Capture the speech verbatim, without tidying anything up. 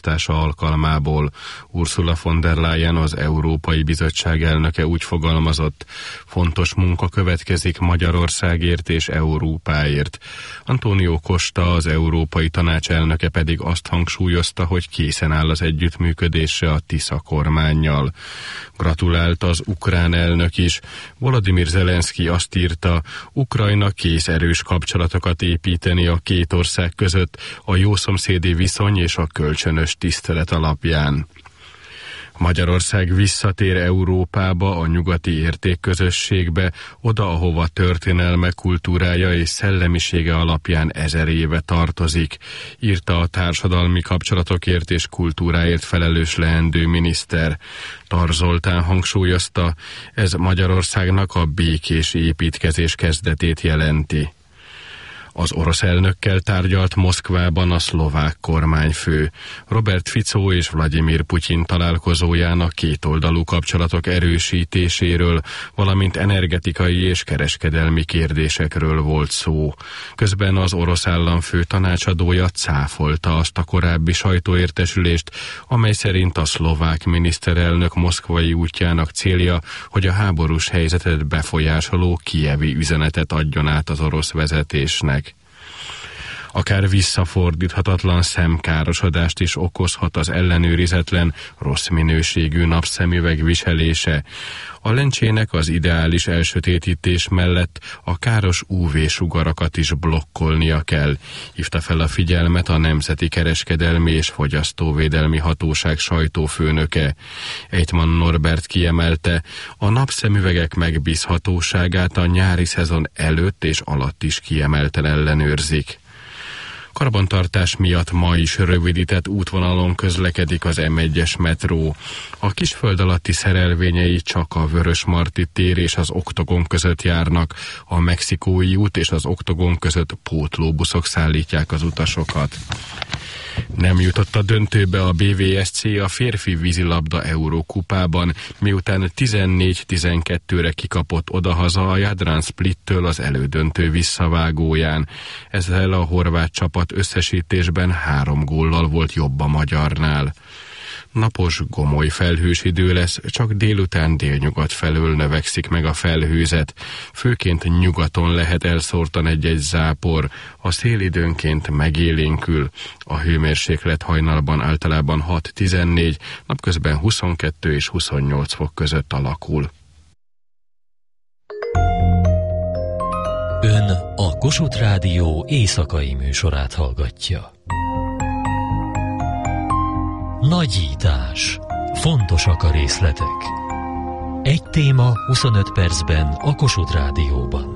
választása alkalmából. Ursula von der Leyen, az Európai Bizottság elnöke úgy fogalmazott: fontos munka következik Magyarországért és Európáért. Antonio Costa, az Európai Tanács elnöke pedig azt hangsúlyozta, hogy készen áll az együttműködésre a Tisza kormánnyal. Gratulált az ukrán elnök is. Volodymyr Zelenszky azt írta: Ukrajna kész erős kapcsolatokat építeni a két ország között a jószomszédi viszony és a kölcsönös tisztelet alapján. Magyarország visszatér Európába, a nyugati értékközösségbe, oda, ahova történelme, kultúrája és szellemisége alapján ezer éve tartozik, írta a társadalmi kapcsolatokért és kultúráért felelős leendő miniszter. Tar Zoltán hangsúlyozta, ez Magyarországnak a békés építkezés kezdetét jelenti. Az orosz elnökkel tárgyalt Moszkvában a szlovák kormányfő. Robert Fico és Vladimir Putyin találkozójának kétoldalú kapcsolatok erősítéséről, valamint energetikai és kereskedelmi kérdésekről volt szó. Közben az orosz államfő tanácsadója cáfolta azt a korábbi sajtóértesülést, amely szerint a szlovák miniszterelnök moszkvai útjának célja, hogy a háborús helyzetet befolyásoló kijevi üzenetet adjon át az orosz vezetésnek. Akár visszafordíthatatlan szemkárosodást is okozhat az ellenőrizetlen, rossz minőségű napszemüveg viselése. A lencsének az ideális elsötétítés mellett a káros ú vé-sugarakat is blokkolnia kell, hívta fel a figyelmet a Nemzeti Kereskedelmi és Fogyasztóvédelmi Hatóság sajtófőnöke. Ejtman Norbert kiemelte, a napszemüvegek megbízhatóságát a nyári szezon előtt és alatt is kiemelten ellenőrzik. Karbantartás miatt ma is rövidített útvonalon közlekedik az em egyes metró. A Kisföld alatti szerelvényei csak a Vörösmarty tér és az Oktogon között járnak, a Mexikói út és az Oktogon között pótlóbuszok szállítják az utasokat. Nem jutott a döntőbe a bé vé es cé a férfi vízilabda Eurókupában, miután tizennégy tizenkettőre kikapott odahaza a Jadran Splittől az elődöntő visszavágóján. Ezzel a horvát csapat összesítésben három góllal volt jobb a magyarnál. Napos, gomoly felhős idő lesz, csak délután délnyugat felől növekszik meg a felhőzet. Főként nyugaton lehet elszórtan egy-egy zápor, a szél időnként megélénkül. A hőmérséklet hajnalban általában hat tizennégy, napközben huszonkettő és huszonnyolc fok között alakul. Ön a Kossuth Rádió éjszakai műsorát hallgatja. Nagyítás. Fontosak a részletek. Egy téma huszonöt percben a Kossuth Rádióban.